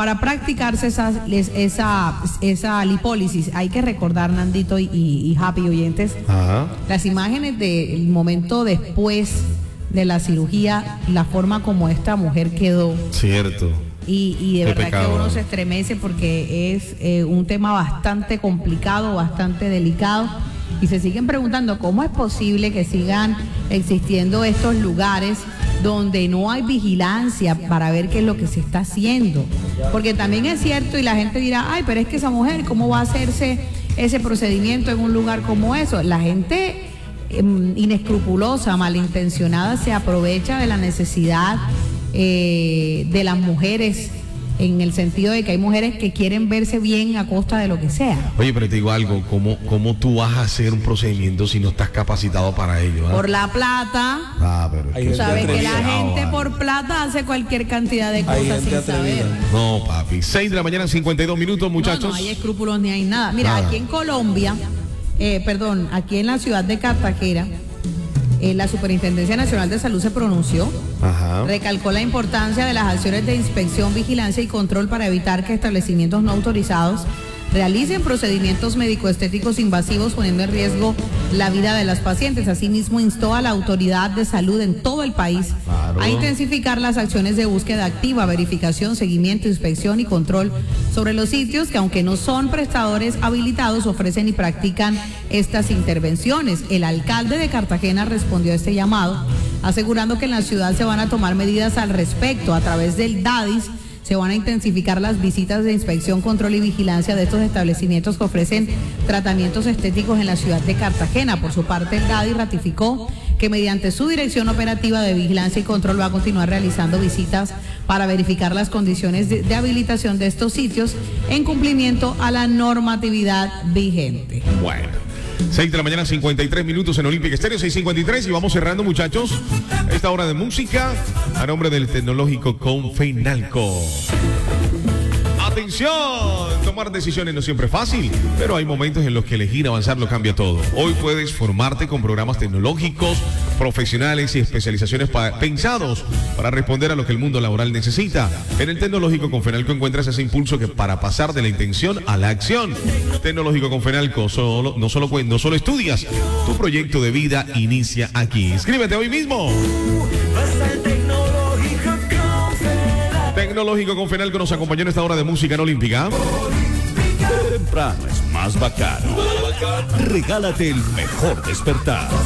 para practicarse esa lipólisis. Hay que recordar, Nandito y Happy oyentes, las imágenes del momento después de la cirugía, la forma como esta mujer quedó. Cierto. Y de verdad que uno se estremece porque es un tema bastante complicado, bastante delicado. Y se siguen preguntando cómo es posible que sigan existiendo estos lugares donde no hay vigilancia para ver qué es lo que se está haciendo. Porque también es cierto, y la gente dirá, ay, pero es que esa mujer, ¿cómo va a hacerse ese procedimiento en un lugar como eso? La gente inescrupulosa, malintencionada, se aprovecha de la necesidad de las mujeres, en el sentido de que hay mujeres que quieren verse bien a costa de lo que sea. Oye, pero te digo algo, ¿cómo tú vas a hacer un procedimiento si no estás capacitado para ello? Por la plata. Pero tú sabes que la gente por plata hace cualquier cantidad de cosas sin saber. No, papi. 6 de la mañana, 52 minutos, muchachos. No hay escrúpulos ni hay nada. Mira, aquí en Colombia, aquí en la ciudad de Cartagena, la Superintendencia Nacional de Salud se pronunció, recalcó la importancia de las acciones de inspección, vigilancia y control para evitar que establecimientos no autorizados realicen procedimientos médico-estéticos invasivos poniendo en riesgo la vida de las pacientes. Asimismo, instó a la autoridad de salud en todo el país a intensificar las acciones de búsqueda activa, verificación, seguimiento, inspección y control sobre los sitios que, aunque no son prestadores habilitados, ofrecen y practican estas intervenciones. El alcalde de Cartagena respondió a este llamado, asegurando que en la ciudad se van a tomar medidas al respecto. A través del DADIS se van a intensificar las visitas de inspección, control y vigilancia de estos establecimientos que ofrecen tratamientos estéticos en la ciudad de Cartagena. Por su parte, el DADIS ratificó que mediante su Dirección Operativa de Vigilancia y Control va a continuar realizando visitas para verificar las condiciones de habilitación de estos sitios en cumplimiento a la normatividad vigente. Bueno. 6 de la mañana, 53 minutos en Olímpica Estéreo, 6:53, y vamos cerrando, muchachos, esta hora de música a nombre del Tecnológico Confenalco. Atención, tomar decisiones no siempre es fácil, pero hay momentos en los que elegir avanzar lo cambia todo. Hoy puedes formarte con programas tecnológicos, profesionales y especializaciones pensados para responder a lo que el mundo laboral necesita. En el Tecnológico Confenalco encuentras ese impulso que para pasar de la intención a la acción. Tecnológico Confenalco, no solo estudias, tu proyecto de vida inicia aquí. Inscríbete hoy mismo. Tecnológico Confenalco nos acompañó en esta hora de música en Olímpica. Temprano es más bacano. Regálate el mejor despertar.